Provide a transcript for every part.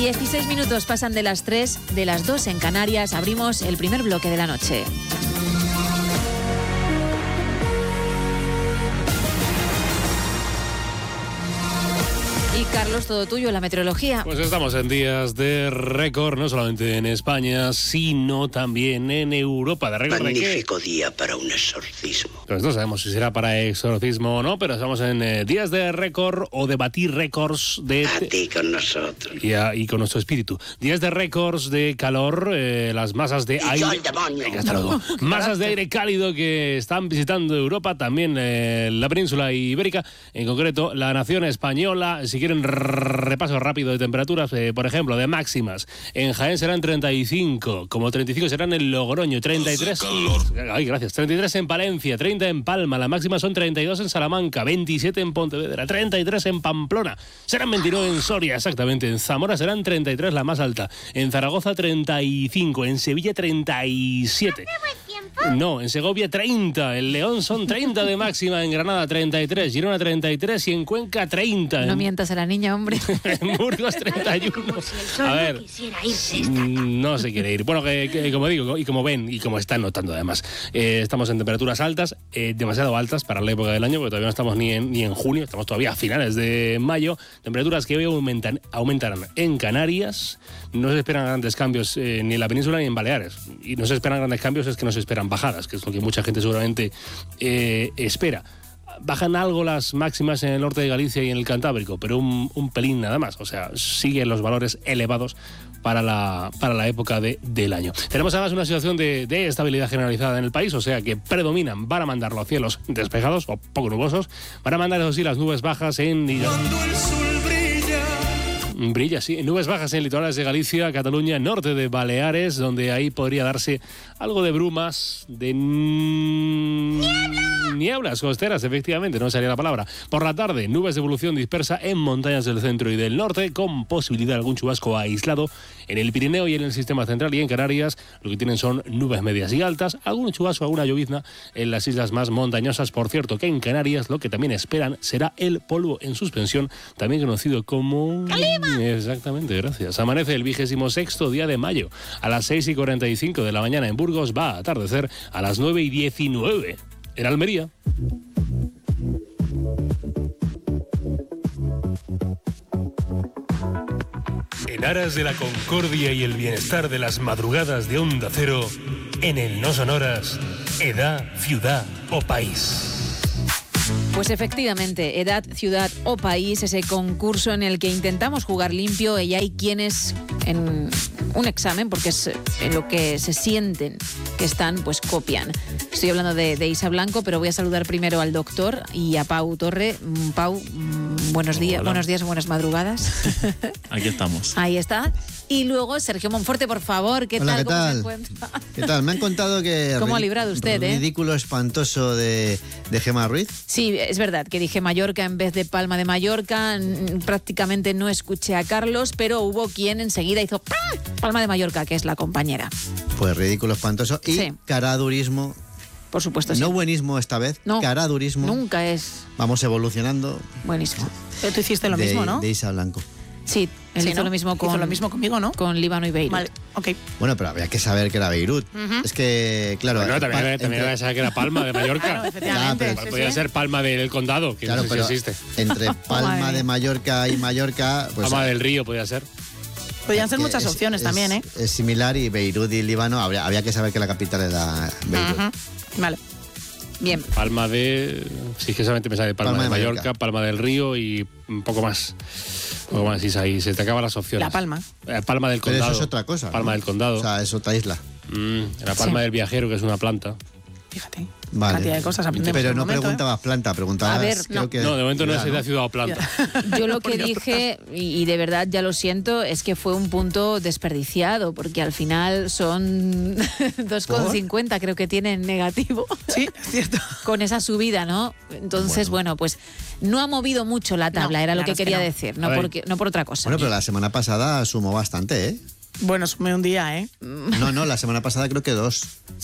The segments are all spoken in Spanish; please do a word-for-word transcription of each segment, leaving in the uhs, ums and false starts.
dieciséis minutos pasan de las tres, de las dos en Canarias. Abrimos el primer bloque de la noche. Y Carlos, todo tuyo, la meteorología. Pues estamos en días de récord, no solamente en España, sino también en Europa. ¿De récord de qué? Magnífico día para un exorcismo. Pues no sabemos si será para exorcismo o no, pero estamos en eh, días de récord o de batir récords de... A ti con nosotros. Y, a, y con nuestro espíritu. Días de récords de calor, eh, las masas de Y aire... yo el demonio. Venga, hasta luego. Masas de aire cálido que están visitando Europa, también eh, la península ibérica, en concreto la nación española. Si quieren repaso rápido de temperaturas, eh, por ejemplo, de máximas. En Jaén serán treinta y cinco, como treinta y cinco serán en Logroño, treinta y tres... Ay, gracias. treinta y tres en Palencia, treinta en Palma, la máxima son treinta y dos en Salamanca, veintisiete en Pontevedra, treinta y tres en Pamplona, serán veintinueve en Soria, exactamente. En Zamora serán treinta y tres, la más alta. En Zaragoza treinta y cinco, en Sevilla treinta y siete. No, en Segovia treinta, en León son treinta de máxima, en Granada treinta y tres, Girona treinta y tres y en Cuenca treinta. No mientas a la niña, hombre. En Burgos treinta y uno. A ver, no se quiere ir. Bueno, que, que, como digo, y como ven, y como están notando además, eh, estamos en temperaturas altas, eh, demasiado altas para la época del año, porque todavía no estamos ni en, ni en junio, estamos todavía a finales de mayo. Temperaturas que hoy aumentan, aumentarán en Canarias. No se esperan grandes cambios eh, ni en la península ni en Baleares. Y no se esperan grandes cambios, es que no se esperan bajadas, que es lo que mucha gente seguramente eh, espera. Bajan algo las máximas en el norte de Galicia y en el Cantábrico, pero un, un pelín nada más. O sea, siguen los valores elevados para la, para la época de, del año. Tenemos además una situación de, de estabilidad generalizada en el país, o sea que predominan, van a mandar los cielos despejados o poco nubosos, van a mandar eso sí las nubes bajas en... Cuando el sol brilla... Brilla, sí. Nubes bajas en litorales de Galicia, Cataluña, norte de Baleares, donde ahí podría darse algo de brumas, de... ¡Niebla! Nieblas costeras, efectivamente, no sería la palabra. Por la tarde, nubes de evolución dispersa en montañas del centro y del norte, con posibilidad de algún chubasco aislado en el Pirineo y en el sistema central, y en Canarias lo que tienen son nubes medias y altas, algún chubasco, alguna llovizna en las islas más montañosas. Por cierto, que en Canarias lo que también esperan será el polvo en suspensión, también conocido como... ¡Calima! Exactamente, gracias. Amanece el vigésimo sexto día de mayo. A las seis y cuarenta y cinco de la mañana en Burgos, va a atardecer a las nueve y diecinueve en Almería. En aras de la concordia y el bienestar de las madrugadas de Onda Cero, en el No Sonoras, edad, ciudad o país. Pues efectivamente, edad, ciudad o país, ese concurso en el que intentamos jugar limpio y hay quienes en un examen, porque es en lo que se sienten que están, pues copian. Estoy hablando de, de Isa Blanco, pero voy a saludar primero al doctor y a Pau Torre. Pau, buenos días, Hola. buenos días, buenas madrugadas. Aquí estamos. Ahí está. Y luego Sergio Monforte, por favor, ¿qué Hola, tal? ¿qué ¿Cómo tal? se encuentra? ¿Qué tal? Me han contado que... ¿Cómo ha librado usted, eh? Ridículo espantoso de, de Gemma Ruiz. Sí, es verdad que dije Mallorca en vez de Palma de Mallorca. Prácticamente no escuché a Carlos, pero hubo quien enseguida hizo ¡pah! Palma de Mallorca, que es la compañera. Pues ridículo espantoso. Y Sí. caradurismo. Por supuesto, sí. No buenismo esta vez. No, Caradurismo. Nunca es Vamos evolucionando. buenísimo. Pero tú hiciste lo de, mismo, ¿no? De Isa Blanco. Sí, él Sí, hizo ¿no? lo mismo con... Hizo lo mismo conmigo, ¿no? Con Líbano y Beirut. Vale, ok. Bueno, pero había que saber que era Beirut. Ujú. Es que, claro... Bueno, también, pa- también entre- era esa que era Palma de Mallorca. Claro, efectivamente. Ya, pero sí, Podría sí. ser Palma del Condado, que Claro, no sé pero si existe. entre Palma Madre de mía. Mallorca y Mallorca... Pues, Palma del Río podría ser. Podrían ser que muchas es- opciones es- también, ¿eh? Es similar, y Beirut y Líbano, habría, había que saber que la capital era Beirut. Ujú. Vale. Bien. Palma de... Sí, es que solamente me sale Palma, Palma de, de Mallorca, Mallorca. Palma del Río y un poco más. Un poco más, Isa, y se te acaban las opciones. La Palma. Eh, Palma del Pero Condado. eso es otra cosa. ¿no? Palma del Condado. O sea, es otra isla. Mm, la Palma Sí. del Viajero, que es una planta. Fíjate. Vale. Cantidad de cosas aprendemos. Pero en no un momento, preguntabas planta, preguntabas... A ver, creo no. que No, de momento no es ciudad, de ciudad o planta. Yo lo Por que Dios, dije, y, y de verdad ya lo siento, es que fue un punto desperdiciado, porque al final son dos coma cincuenta, creo que tiene en negativo. Sí, es cierto. Con esa subida, ¿no? Entonces, bueno, pues no ha movido mucho la tabla, No, era lo claro, que es que quería no. decir, A no, ver. porque, no por otra cosa. Bueno, pero la semana pasada sumó bastante, ¿eh? Bueno, sumé un día, ¿eh? No, no, la semana pasada creo que dos. ¿Sí?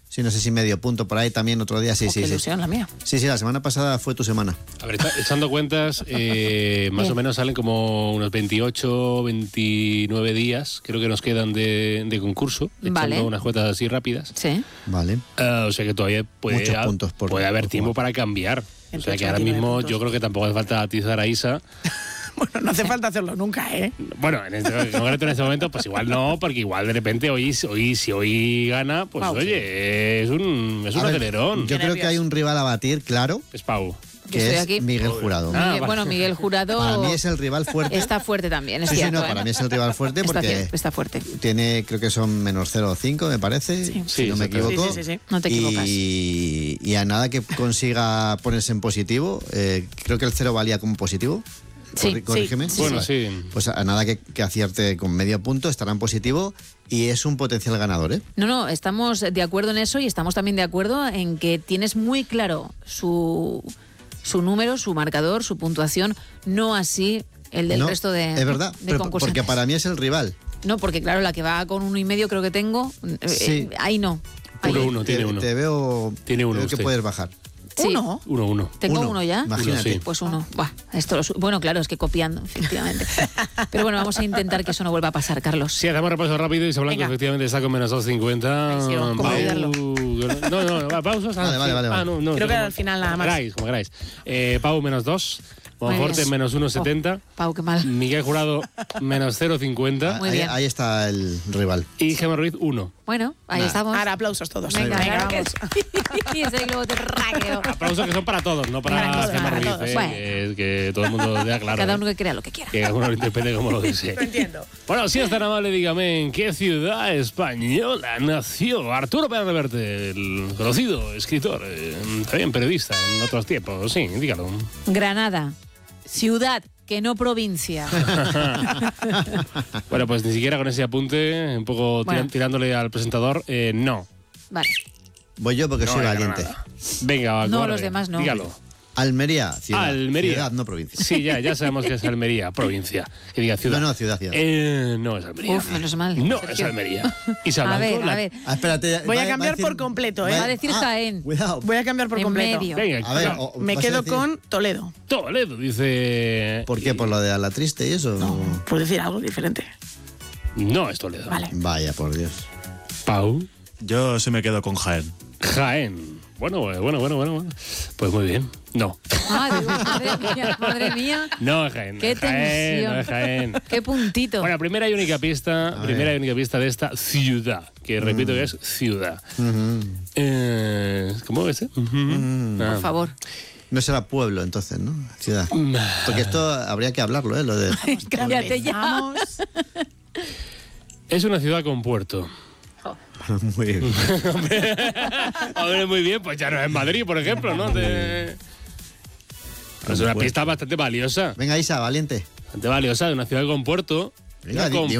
Sí, no sé si medio punto por ahí también otro día. Sí, Oh, sí, qué sí. ilusión la mía. Sí, sí, la semana pasada fue tu semana. A ver, echa- echando cuentas, eh, más o menos salen como unos veintiocho, veintinueve días, creo que nos quedan de, de concurso, echando Vale. unas cuentas así rápidas. Sí. Vale. Ah, o sea que todavía puede, Muchos ha- puntos por- puede haber por tiempo jugar. para cambiar. O sea veintiocho, que ahora veintinueve mismo puntos. yo creo que tampoco hace falta atizar a Isa. Bueno, no hace falta hacerlo nunca, ¿eh? Bueno, en este, en concreto en este momento, pues igual no, porque igual de repente hoy, hoy si hoy gana, pues Pau. oye, es un, es un A ver, acelerón. Yo Qué creo que nervios. hay un rival a batir, claro, Es Pau. Yo estoy que es aquí. Miguel Jurado. Ah, Miguel- vale. bueno, Miguel Jurado Para mí es el rival fuerte. está fuerte también, es Sí, sí, cierto. no, ¿eh? para mí es el rival fuerte Está, porque cier- está fuerte. tiene, creo que son menos cero coma cinco, me parece, Sí. si Sí, no me exacto. equivoco. Sí, sí, sí, sí. No te equivocas. Y, y a nada que consiga ponerse en positivo, eh, creo que el cero valía como positivo. Sí, Corri- corrígeme. sí, Bueno, sí. Pues a nada que, que acierte con medio punto, estará en positivo y es un potencial ganador, ¿eh? No, no, estamos de acuerdo en eso y estamos también de acuerdo en que tienes muy claro su, su número, su marcador, su puntuación, no así el del No, resto de, es verdad, de pero concursantes. porque para mí es el rival. No, porque claro, la que va con uno y medio creo que tengo, eh, Sí. eh, ahí no. Ahí. Uno, uno, tiene te, uno. te veo, Tiene uno te veo que usted. puedes bajar. Sí. Uno. Uno, uno. Tengo uno, Uno, ya. imagínate. Uno, sí. Pues uno. Buah, esto lo su- bueno, claro, es que copiando, efectivamente. Pero bueno, vamos a intentar que eso no vuelva a pasar, Carlos. Sí, hacemos repaso rápido y Blanco Venga. efectivamente está con menos dos cincuenta. Ay, sí, ¿cómo Pau- olvidarlo? No, no, no, pausas. Vale, vale, vale, Ah, vale. no, no, Creo que como- al final nada como más. queráis, como queráis. Eh, Pau menos dos. Muy Monforte bien. menos uno setenta. Oh, Pau, qué mal. Miguel Jurado menos cero cincuenta. Muy ahí, bien. ahí está el rival. Y Gemma Ruiz uno. Bueno, ahí Nah. estamos. Ahora aplausos todos. Venga, Venga, venga, vamos. Y ese globo terráqueo. Aplausos que son para todos, no para, Para todos, Gemma para Ruiz. todos. eh, Bueno. que, que todo el mundo vea claro. Cada eh, uno que crea lo que quiera. que cada uno lo interprete como lo desee. Lo entiendo. Bueno, si es tan amable, dígame, ¿en qué ciudad española nació Arturo Pérez Reverte, el conocido escritor, eh, también periodista en otros tiempos? Sí, dígalo. Granada, ciudad, que no provincia. Bueno, pues ni siquiera con ese apunte, un poco tira- Bueno. tirándole al presentador, eh, no. Vale. Voy yo porque No soy hay valiente. Granada. Venga, va, No, cobarde, los demás no. Dígalo. Almería, ciudad. Almería. Ciudad, no provincia. Sí, ya, ya sabemos que es Almería, provincia. Que diga ciudad. No, no, ciudad, ciudad. Eh, no es Almería. Uf, menos mal. No Sergio. es Almería. Isa A Blanco, ver, la- a ver. Ah, espérate. Voy a va- va cambiar decir- por completo, ¿eh? Va a decir Jaén. Cuidado. Voy a cambiar por En completo. medio. Venga, A ver, claro. o- Me vas a quedo decir- con Toledo. Toledo, dice. ¿Por qué? ¿Por lo de la triste y eso? No, puedes decir algo diferente. No es Toledo. Vale. Vaya, por Dios. Pau. Yo se me quedo con Jaén. Jaén. Bueno, bueno, bueno, bueno, bueno. Pues muy bien. No. Madre, madre mía, madre mía. No es Jaén. Qué no es Jaén, tensión. no es Jaén. Qué puntito. Bueno, primera y única pista, A primera ver. y única pista de esta ciudad, que repito que es ciudad. Ujú. Eh, ¿Cómo es? Mm. Ah. Por favor. No será pueblo entonces, ¿no? Ciudad. Porque esto habría que hablarlo, ¿eh? Lo de... Cállate ya. Vamos. Es una ciudad con puerto. Muy bien. Hombre, muy bien, pues ya no es Madrid, por ejemplo, ¿no? Te- Es una puerto. pista bastante valiosa. Venga, Isa, valiente. Bastante valiosa de una ciudad con puerto. Venga, con di-